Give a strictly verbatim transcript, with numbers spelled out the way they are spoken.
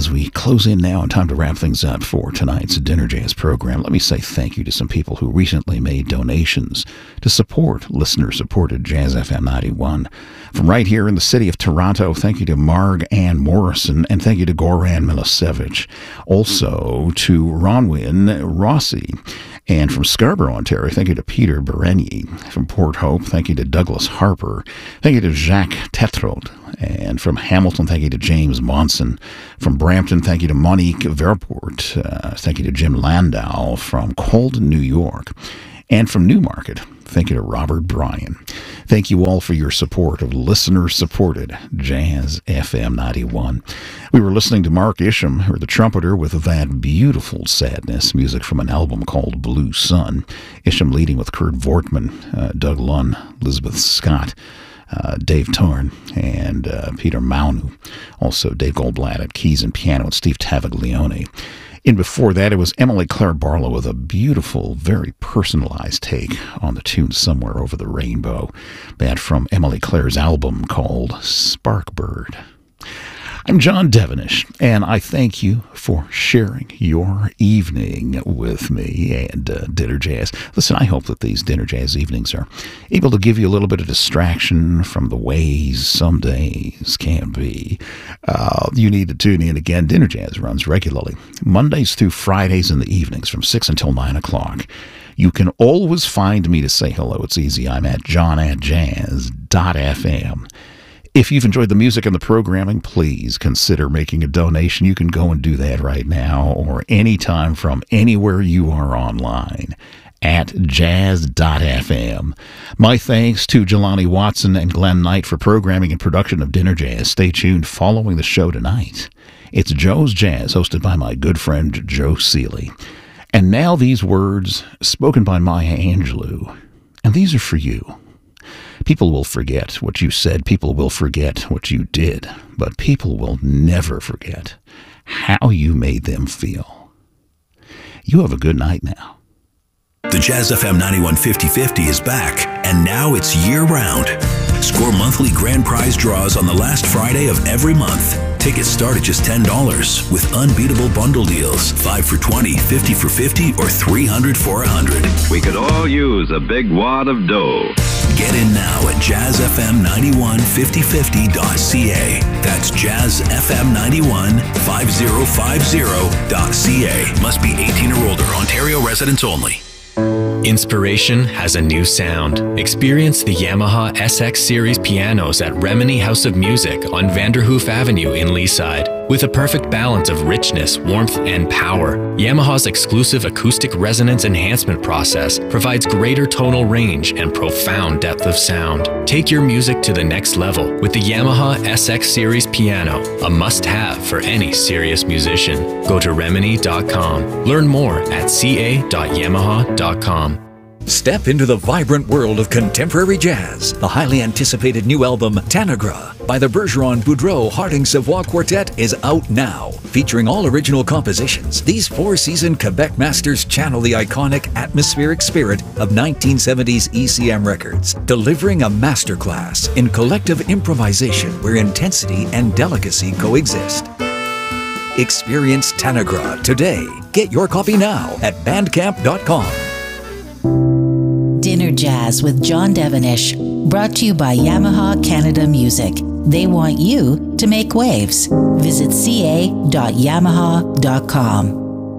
as we close in now and time to wrap things up for tonight's Dinner Jazz program, let me say thank you to some people who recently made donations to support listener-supported Jazz F M ninety-one. From right here in the city of Toronto, thank you to Marg Ann Morrison, and thank you to Goran Milosevic. Also to Ronwin Rossi. And from Scarborough, Ontario, thank you to Peter Berenier. From Port Hope, thank you to Douglas Harper. Thank you to Jacques Tetrod. And from Hamilton, thank you to James Monson. From Brampton, thank you to Monique Verport. Uh, thank you to Jim Landau from Colden, New York. And from Newmarket, thank you to Robert Bryan. Thank you all for your support of listener-supported Jazz F M ninety-one. We were listening to Mark Isham, or the trumpeter, with that beautiful Sadness music from an album called Blue Sun. Isham leading with Kurt Vortman, uh, Doug Lunn, Elizabeth Scott, Uh, Dave Torn, and uh, Peter Maunu. Also Dave Goldblatt at keys and piano, and Steve Tavaglione. And before that, it was Emily Claire Barlow with a beautiful, very personalized take on the tune Somewhere Over the Rainbow. That from Emily Claire's album called Sparkbird. I'm John Devenish, and I thank you for sharing your evening with me and uh, Dinner Jazz. Listen, I hope that these Dinner Jazz evenings are able to give you a little bit of distraction from the ways some days can be. Uh, you need to tune in again. Dinner Jazz runs regularly, Mondays through Fridays in the evenings from six until nine o'clock. You can always find me to say hello. It's easy. I'm at john at jazz dot f m. If you've enjoyed the music and the programming, please consider making a donation. You can go and do that right now or anytime from anywhere you are online at jazz dot f m. My thanks to Jelani Watson and Glenn Knight for programming and production of Dinner Jazz. Stay tuned following the show tonight. It's Joe's Jazz, hosted by my good friend Joe Seeley. And now these words spoken by Maya Angelou, and these are for you. People will forget what you said. People will forget what you did. But people will never forget how you made them feel. You have a good night now. The Jazz F M ninety-one fifty fifty is back, and now it's year-round. Score monthly grand prize draws on the last Friday of every month. Tickets start at just ten dollars with unbeatable bundle deals. five for twenty, fifty for fifty, or three hundred for one hundred. We could all use a big wad of dough. Get in now at jazz f m ninety-one fifty fifty dot c a. That's jazz f m ninety-one fifty fifty dot c a. Must be eighteen or older. Ontario residents only. Inspiration has a new sound. Experience the Yamaha S X Series pianos at Remini House of Music on Vanderhoof Avenue in Leaside. With a perfect balance of richness, warmth, and power, Yamaha's exclusive acoustic resonance enhancement process provides greater tonal range and profound depth of sound. Take your music to the next level with the Yamaha S X Series piano, a must-have for any serious musician. Go to remini dot com. Learn more at c a dot yamaha dot com. Step into the vibrant world of contemporary jazz. The highly anticipated new album, Tanagra, by the Bergeron Boudreau Harding Savoie Quartet is out now. Featuring all original compositions, these four-seasoned Quebec masters channel the iconic atmospheric spirit of nineteen seventies E C M records, delivering a masterclass in collective improvisation where intensity and delicacy coexist. Experience Tanagra today. Get your copy now at bandcamp dot com. Dinner Jazz with John Devenish, brought to you by Yamaha Canada Music. They want you to make waves. Visit c a dot yamaha dot com.